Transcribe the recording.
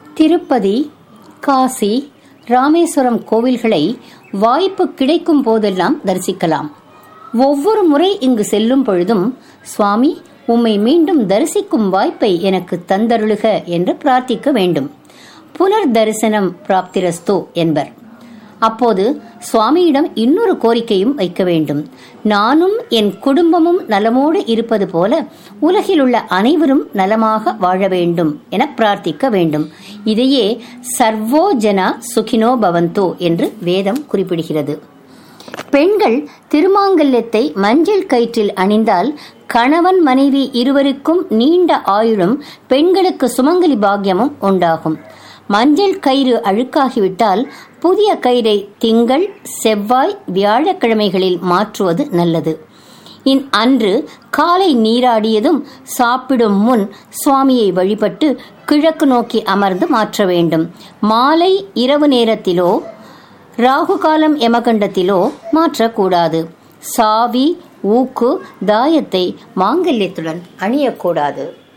திருப்பதி, காசி, ராமேஸ்வரம் கோவில்களை வாய்ப்பு கிடைக்கும் போதெல்லாம் தரிசிக்கலாம். ஒவ்வொரு முறை இங்கு செல்லும் பொழுதும், சுவாமி, உம்மை மீண்டும் தரிசிக்கும் வாய்ப்பை எனக்கு தந்தருளுக என்று பிரார்த்திக்க வேண்டும். புனர் தரிசனம் பிராப்திரஸ்து என்பர். அப்போது சுவாமியிடம் இன்னொரு கோரிக்கையும் வைக்க வேண்டும். நானும் என் குடும்பமும் நலமோடு இருப்பது போல உலகில் உள்ள அனைவரும் நலமாக வாழ வேண்டும் என பிரார்த்திக்க வேண்டும். இதையே சர்வோ ஜனா சுகினோ பவந்தோ என்று வேதம் குறிப்பிடுகிறது. பெண்கள் திருமாங்கல்யத்தை மஞ்சள் கயிற்றில் அணிந்தால் கணவன் மனைவி இருவருக்கும் நீண்ட ஆயுளும் பெண்களுக்கு சுமங்கலி பாக்கியமும் உண்டாகும். மஞ்சள் கயிறு அழுக்காகிவிட்டால் புதிய கயிறை திங்கள், செவ்வாய், வியாழக்கிழமைகளில் மாற்றுவது நல்லது. அன்று காலை நீராடியதும் சாப்பிடும் முன் சுவாமியை வழிபட்டு கிழக்கு நோக்கி அமர்ந்து மாற்ற வேண்டும். மாலை இரவு நேரத்திலோ ராகு காலம் யமகண்டத்திலோ மாற்றக்கூடாது. சாவி, ஊக்கு, தாயத்தை மாங்கல்யத்துடன் அணியக்கூடாது.